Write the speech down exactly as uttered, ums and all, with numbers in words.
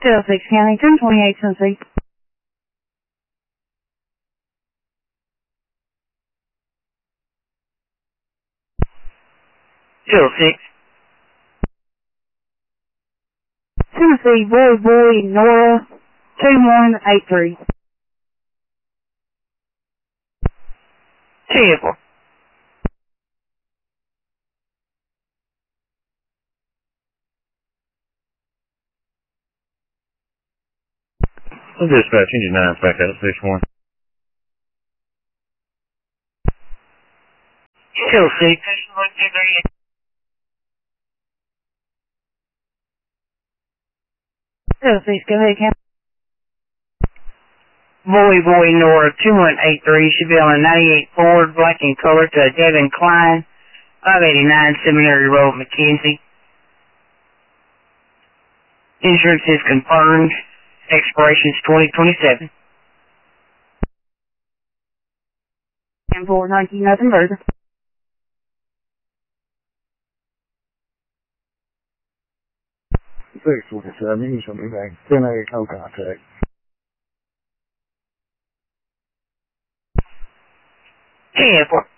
Still six County, ten twenty-eight Tennessee. Still six. Tennessee, boy, boy, Nora, two one eight three. ten four. Dispatch, engine nine, back out six one. Still six. Still six, go ahead, Cam. Boy, boy, Nora, two one eight three, should be on a ninety-eight Ford, black in color, to Devin Klein, five eighty-nine Seminary Road, McKenzie. Insurance is confirmed. Expiration is twenty twenty-seven. ten four nineteen, nothing further. six forty-seven, you should be back. ten eight, no contact. ten four.